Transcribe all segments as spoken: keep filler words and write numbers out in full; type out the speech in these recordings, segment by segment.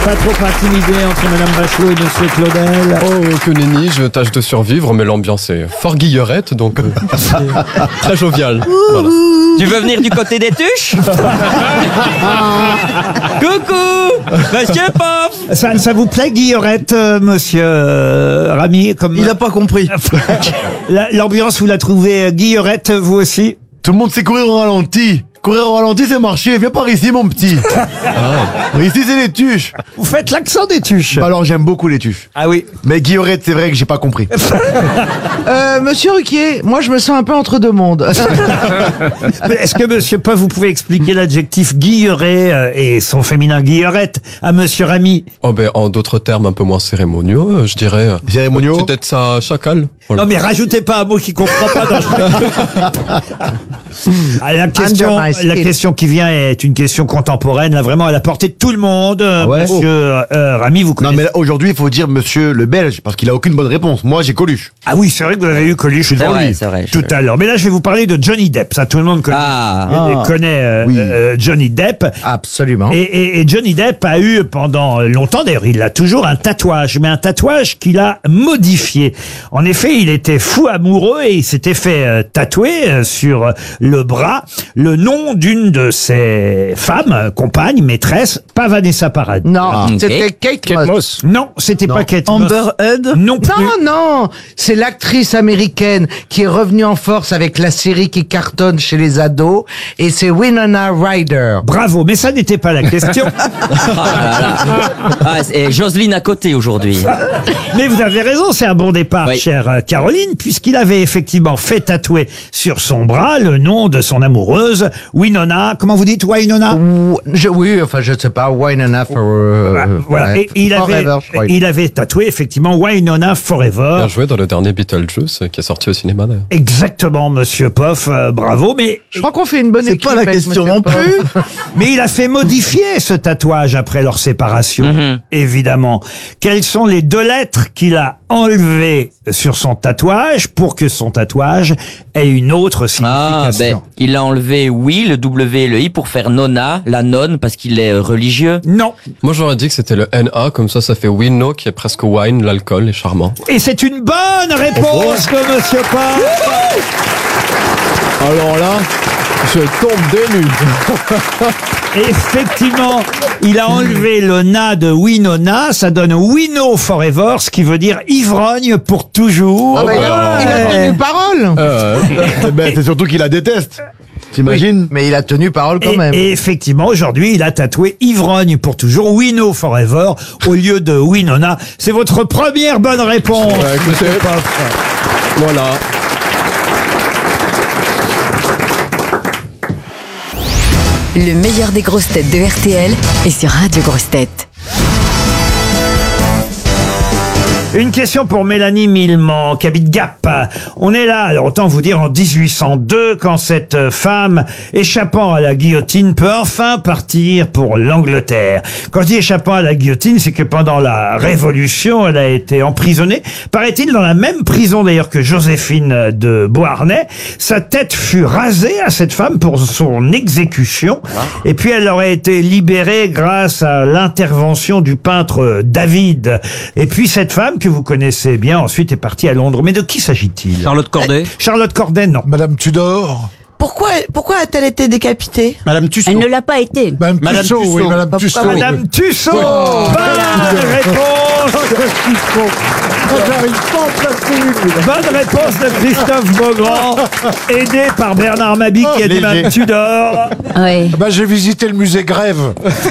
Pas trop intimidé entre Madame Bachelot et Monsieur Claudel. Oh, que nenni, je tâche de survivre, mais l'ambiance est fort guillerette, donc euh, très jovial. Voilà. Tu veux venir du côté des tuches? Coucou, Monsieur Pof. Ça, ça vous plaît, Guillerette, euh, Monsieur euh, Rami, comme Il n'a pas compris. La- l'ambiance, vous la trouvez, euh, Guillerette, vous aussi? Tout le monde sait courir au ralenti. Courir au ralenti, c'est marcher. Viens par ici, mon petit. Ah. Ici, c'est les tuches. Vous faites l'accent des tuches. Bah alors, j'aime beaucoup les tuches. Ah oui. Mais Guillerette, c'est vrai que j'ai pas compris. Euh, Monsieur Ruquier, moi je me sens un peu entre deux mondes. Mais Est-ce que Monsieur Pof, vous pouvez expliquer l'adjectif Guilleret euh, et son féminin Guillerette à Monsieur Rami? Oh, ben, en d'autres termes un peu moins cérémonieux, euh, je dirais. euh, Cérémonieux. Peut-être ça chacal. Voilà. Non mais rajoutez pas un mot qui comprend pas dans Ah, la question, Under my skin. la question qui vient est une question contemporaine, là vraiment à la portée de tout le monde. Euh, ouais? Monsieur euh, Rami, vous Non, connaissez? mais là, aujourd'hui, il faut dire monsieur le Belge, parce qu'il a aucune bonne réponse. Moi, j'ai Coluche. Ah oui, c'est vrai que vous avez eu Coluche C'est devant vrai, lui c'est vrai. tout à l'heure. Mais là, je vais vous parler de Johnny Depp. Ça, tout le monde connaît, Ah. euh, connaît euh, Oui. euh, Johnny Depp. Absolument. Et, et- et Johnny Depp a eu pendant longtemps, d'ailleurs il a toujours un tatouage, mais un tatouage qu'il a modifié. En effet, il était fou amoureux et il s'était fait euh, tatouer euh, sur le bras le nom d'une de ses femmes, euh, compagnes, maîtresses, pas Vanessa Paradis. Non, Ah. c'était Kate, Moss. Non, c'était pas Kate Moss. Amber Heard. Non plus. Non, non, c'est l'actrice américaine qui est revenue en force avec la série qui cartonne chez les ados, et c'est Winona Ryder. Bravo, mais ça n'était pas la question. Ah, et Jocelyne à côté aujourd'hui. Mais vous avez raison, c'est un bon départ, Oui. chère euh, Caroline, puisqu'il avait effectivement fait tatouer sur son bras le nom de son amoureuse, Winona. Comment vous dites, Winona? Ou- je, oui, enfin, je sais pas, Winona for, euh, Ah, voilà. ouais, Et il avait, Forever, je crois. il avait tatoué effectivement Winona Forever. Bien joué dans le dernier Beetlejuice euh, qui est sorti au cinéma d'ailleurs. Exactement, Monsieur Poff, euh, bravo. Mais, Je crois qu'on fait une bonne C'est équipe. pas la avec question Monsieur non Poff. plus. mais il a fait modifier ce tatouage après leur séparation, Mhm. évidemment. Quelles sont les deux lettres qu'il a enlevées sur son tatouage pour que son tatouage ait une autre Ah, signification? ben, il a enlevé oui, le W et le I pour faire nonna, la nonne, parce qu'il est euh, religieux. Non. Moi, j'aurais dit que c'était le N A, comme ça, ça fait Winno, qui est presque wine, l'alcool est charmant. Et c'est une bonne réponse de Monsieur Poff. Alors là, je tombe des nues. Effectivement, il a enlevé le na de Winona, ça donne Winno Forever, ce qui veut dire ivrogne pour toujours. Ah, bah, il a- il a tenu parole. Euh, eh ben, c'est surtout qu'il la déteste. T'imagines? Mais il a tenu parole quand Et, même. et effectivement, aujourd'hui, il a tatoué ivrogne pour toujours, Winno Forever, au lieu de Winona. C'est votre première bonne réponse. Ouais, écoutez. Monsieur Poff. Voilà. Le meilleur des grosses têtes de R T L est sur Radio Grosses Têtes. Une question pour Mélanie Millement, qui habite Gap. On est là, alors autant vous dire en dix-huit cent deux, quand cette femme, échappant à la guillotine, peut enfin partir pour l'Angleterre. Quand je dis échappant à la guillotine, c'est que pendant la Révolution, elle a été emprisonnée, paraît-il dans la même prison d'ailleurs que Joséphine de Beauharnais. Sa tête fut rasée à cette femme pour son exécution, et puis elle aurait été libérée grâce à l'intervention du peintre David. Et puis cette femme, que vous connaissez bien, ensuite est partie à Londres. Mais de qui s'agit-il? Charlotte Corday. Charlotte Corday, non. Madame Tudor. Pourquoi, pourquoi a-t-elle été décapitée? Madame Tussaud. Elle ne l'a pas été. Madame, Madame Tussaud, Tussaud. oui, Madame Pourquoi Tussaud. Madame Tussaud. Bonne réponse. J'arrive pas à en placer une. Bonne réponse de Christophe Beaugrand, aidé par Bernard Mabie qui a dit Léger. Madame Tudor. Oui. Bah, j'ai visité le musée Grève.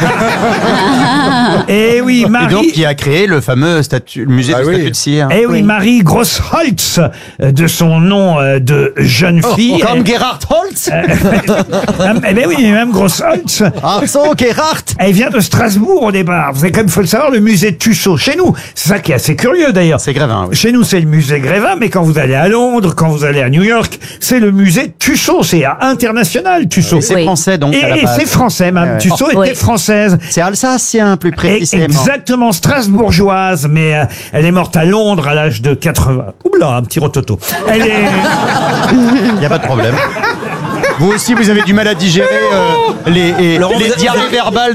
Et oui, Et donc, Marie. qui a créé le fameux statut, le musée Ah de oui. statue de cire. Eh oui, Marie Grossholtz, euh, de son nom euh, de jeune fille. Comme Gerhard Holtz. Eh ben oui, même Grossholtz. Ah, so, Gerhard. Elle vient de Strasbourg au départ. Vous savez quand même, faut le savoir, le musée Tussaud. Chez nous, c'est ça qui est assez curieux d'ailleurs. C'est Grévin, oui. Chez nous, c'est le musée Grévin, mais quand vous allez à Londres, quand vous allez à New York, c'est le musée Tussaud. C'est international, Tussaud. Et c'est Oui. français, donc, Et, à la et base. c'est français, même. Ouais, ouais. Tussaud Oh, était oui. française. C'est alsacien, plus Et- précisément. exactement, strasbourgeoise, mais euh, elle est morte à Londres à l'âge de quatre-vingts. Oula, un petit rototo. Elle est... Il n'y a pas de problème. Vous aussi, vous avez du mal à digérer euh, les, et- Laurent, les vous- diarrhées verbales